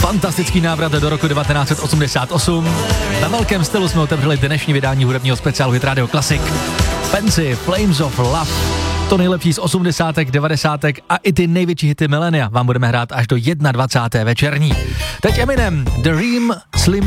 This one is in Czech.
Fantastický návrat do roku 1988. Ve velkém stylu jsme otevřeli dnešní vydání hudebního speciálu Hit Radio Classic. Fancy, Flames of Love. To nejlepší z 80., 90. a i ty největší hity milénia vám budeme hrát až do 21. večerní. Teď Eminem, The Ream, Slim